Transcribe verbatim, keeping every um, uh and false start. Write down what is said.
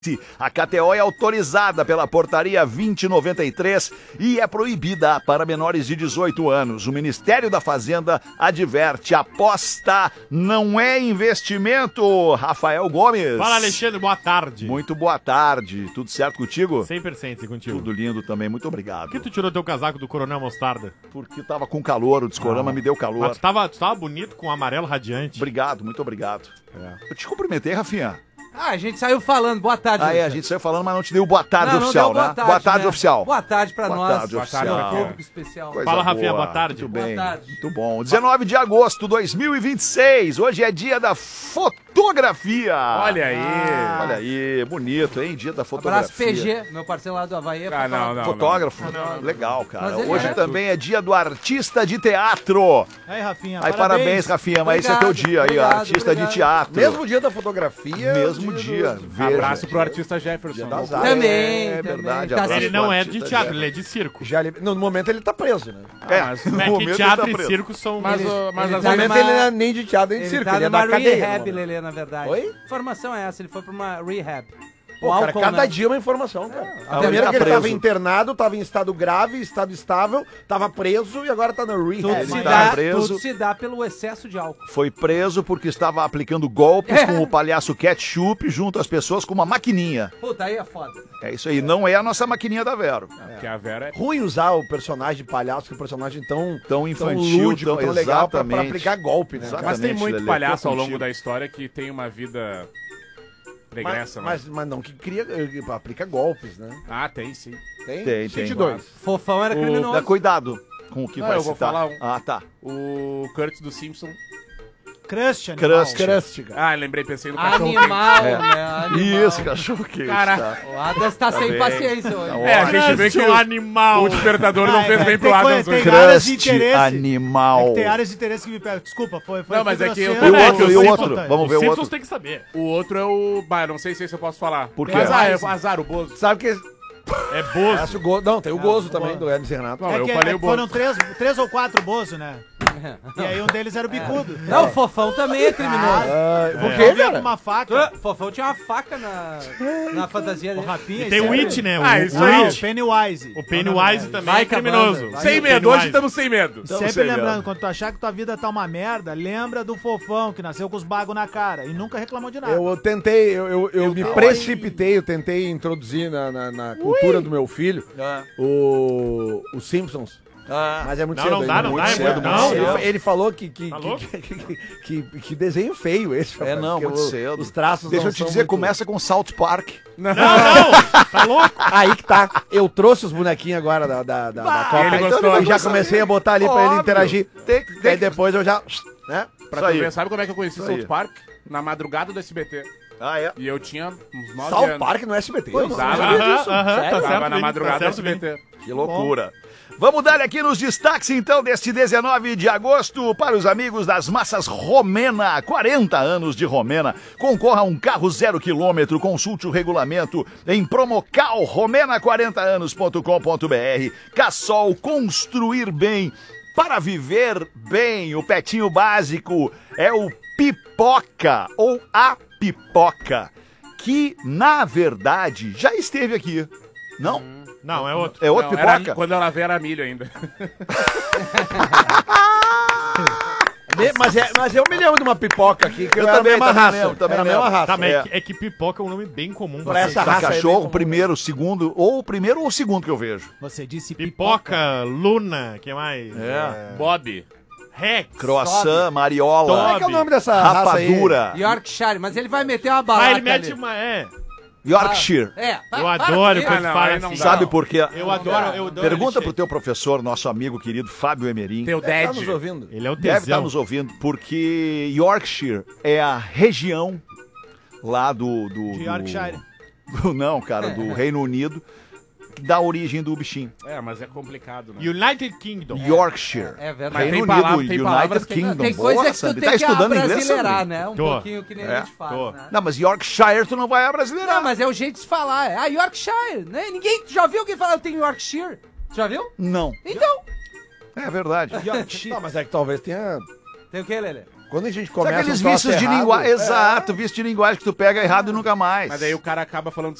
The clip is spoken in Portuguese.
A K T O é autorizada pela portaria vinte noventa e três e é proibida para menores de dezoito anos. O Ministério da Fazenda adverte: aposta não é investimento. Rafael Gomes. Fala, Alexandre, boa tarde. Muito boa tarde. Tudo certo contigo? cem por cento contigo. Tudo lindo também, muito obrigado. Por que tu tirou teu casaco do Coronel Mostarda? Porque tava com calor, o Discorama Ah. me deu calor. Mas tu tava, tu tava bonito com o amarelo radiante. Obrigado, muito obrigado. É. Eu te cumprimentei, Rafinha. Ah, a gente saiu falando. Boa tarde. Ah, é, a gente saiu falando, mas não te deu boa tarde Não, não oficial, deu boa né? tarde, boa tarde né? oficial. Boa tarde pra Boa nós. tarde Boa oficial. tarde, público especial. Coisa Fala, Rafinha, boa boa tarde. Muito Boa bem. tarde. Muito bom. dezenove de agosto de dois mil e vinte e seis. Hoje é dia da fotografia. Olha aí. Ah, olha aí, bonito, hein? Dia da fotografia. Abraço P G, meu parceiro lá do Havaí. Ah, não, não. Fotógrafo? Não, não. Legal, cara. Mas ele Hoje é também é dia do artista de teatro. Aí, Rafinha, Aí, parabéns, Rafinha, mas esse é teu Obrigado, dia aí, ó. obrigado, Artista obrigado. de teatro. Mesmo dia da fotografia. Mesmo dia. do- Veja. Abraço pro artista Jefferson. Dia das Ah, artes. Também, É também. verdade, Tá abraço Ele pro não é artista de teatro, Jefferson. ele é de circo. Já li- No momento ele tá preso, né? É, mas- no Não é momento que ele teatro tá e preso. circo são... Mas, Ele- o- mas ele as No tá momento numa- ele não é nem de teatro nem de Ele circo, tá ele é numa da cadeia. rehab, mano. Lelê, na verdade. Oi? Informação é essa, ele foi pra uma rehab. Pô, O cara, álcool, cada né? dia uma informação, cara. Ah, A primeira ele tá que ele tava preso. internado, tava em estado grave, estado estável, tava preso e agora tá no Tudo, rehab. se Ele dá, tá preso. tudo se dá pelo excesso de álcool. Foi preso porque estava aplicando golpes É. com o palhaço Ketchup junto às pessoas com uma maquininha. Puta, aí é foda. É isso aí, não é a nossa maquininha da Vero. Porque a Vera é... Ruim usar o personagem de palhaço, que é um personagem tão, Tão infantil, lúdico, tão, tão legal pra, pra exatamente. aplicar golpe, né? Exatamente. cara? Mas tem muito Lelê, palhaço tô ao longo contigo. da história que tem uma vida Mas, pregressa, né? mas, mas não que cria, eh, aplica golpes, né? Ah, tem sim. Tem? Tem, Cite tem. dois. Fofão era O- criminoso. Dá cuidado com o que Não, vai eu vou citar. falar um. Ah, tá. O Kurt do Simpson. Crust, animal. Crust. Crust, cara. Ah, lembrei, pensei no cachorro Animal, É. né? Animal. Isso, cachorro quente. Caraca. Tá. O Adams tá, sem bem. paciência hoje. Tá É, a gente vê que um o, animal. o despertador não Ah, fez é, bem tem pro coisa- Adams tem hoje. cara- áreas de Crust interesse. animal. É que tem áreas de interesse que me pegam. Desculpa, foi, foi Não, mas é que eu- grosseiro, E o É, outro, que e o eu outro? importante. Vamos ver Os o Simpsons outro. tem que saber. O outro é o... Bah, eu não sei se esse eu posso falar. Por quê? Azar, é o azar, o Bozo. Sabe que... É Bozo. Esse o Go... Não, tem o Gozo o também, Go- do Hermes e Renato. Não, É eu que, falei é o que foram Bozo. três, três ou quatro Bozo, né? E aí um deles era o bicudo. Não, o Fofão também é criminoso. Ah, por Ele quê, vinha com cara? uma faca. O Fofão tinha uma faca na, na fantasia O dele. Rafinha... Tem esse o é- It, né? O, Ah, isso o aí. Não, It. o Pennywise. O Pennywise também Vai é com a criminoso. banda, vai. Sem O medo, hoje Pennywise. estamos sem medo. Então, Sempre sem lembrando, medo. quando tu achar que tua vida tá uma merda, lembra do Fofão, que nasceu com os bagos na cara e nunca reclamou de nada. Eu tentei, eu, eu, eu me tentei. precipitei, eu tentei introduzir na, na, na cultura do meu filho Ah. o, os Simpsons. Ah. Mas é muito Não, cedo não dá, ainda. não muito dá. é cedo, muito- muito Não, cedo. não. Ele, ele falou que que, Tá que, louco? que, que, que desenho feio esse. É, rapaz, não, porque muito o- cedo. Os traços Deixa não eu te são dizer, muito- começa com South Park. Não, não. Tá louco? Aí que tá. Eu trouxe os bonequinhos agora da, da, da, da Copa. ele Então gostou, eu ele já gostou. comecei a botar ali pra ele Óbvio. interagir. Tem, E tem aí depois eu já... Né? Pra Isso tu aí. ver, sabe como é que eu conheci Isso aí. South Park? Na madrugada do S B T. Ah, é? E eu tinha uns nove South anos. Park no S B T. Pois eu não é. sabia Aham, disso. aham, tá Sério? certo. Tava na Vini, madrugada tá do certo, S B T. Que loucura. Vamos dar aqui nos destaques, então, deste dezenove de agosto para os amigos das massas Romena. quarenta anos de Romena. Concorra a um carro zero quilômetro. Consulte o regulamento em promocal romena quarenta anos ponto com ponto br. Cassol, construir bem para viver bem. O petinho básico é o Pipoca ou a Pipoca, que, na verdade, já esteve aqui. Não? Não, é outro. É outro Não, era- Pipoca? quando ela veio era milho ainda. Me- Mas, é, mas eu me lembro de uma pipoca aqui, que Eu era também, a mesma também raça. lembro, também era a mesma lembro. raça. Tá, mas é. é. que, é que pipoca é um nome bem comum. Pra você. essa Da raça aí, cachorro, bem o primeiro, o segundo, ou o primeiro ou o segundo que eu vejo. Você disse pipoca. Pipoca, Luna, que mais? É. Bob. Rex. Croissant, mariola, Como é que é o nome dessa raça aí? rapadura, Yorkshire, mas ele vai meter uma balaca Ah, ele mete ali. uma... É. Yorkshire. É, pa- Eu para adoro com quando isso. não, fala aí não assim. dá. Sabe por quê? Eu adoro, eu adoro. Pergunta ele pro teu professor, nosso amigo querido Fábio Emerim. Teu Tá nos dad. ouvindo? Ele é o Deve estar tesão. nos ouvindo, porque Yorkshire é a região lá do... do De Yorkshire. do- não, cara, do Reino Unido, que dá origem do bichinho. É, mas é complicado, né? É. United Kingdom. Yorkshire. É verdade. Mas Reino tem Unido, palavra- tem palavras United que- Kingdom. Tem coisa Boa, que tu Sandro. tem Tá que estudando inglês, abrasileirar, Sandro? né? Um Tô. pouquinho que nem É, a gente faz, tô. né? Não, mas Yorkshire tu não vai abrasileirar. Não, mas é o jeito de se falar. É a Yorkshire, né? Ninguém já viu alguém falar eu tenho Yorkshire? Já viu? Não. Então. É verdade. Yorkshire. Não, mas é que talvez tenha... Tem o que, Lelê? Quando a gente São começa aqueles um troço vícios de errado, linguagem. é. Exato, vício de linguagem que tu pega errado e nunca mais. Mas aí o cara acaba falando